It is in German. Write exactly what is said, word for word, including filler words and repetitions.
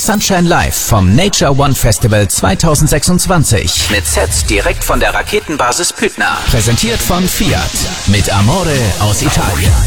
Sunshine Live vom Nature One Festival zweitausendsechsundzwanzig. Mit Sets direkt von der Raketenbasis Püttner. Präsentiert von Fiat. Mit Amore aus Italien.